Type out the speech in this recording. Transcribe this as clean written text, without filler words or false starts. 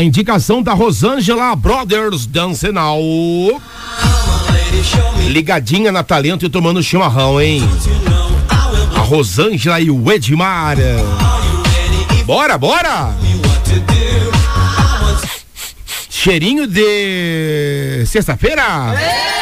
A indicação da Rosângela Brothers Dancenal. Ligadinha na Talento e tomando chimarrão, hein? A Rosângela e o Edmar. Bora, bora! Cheirinho de sexta-feira.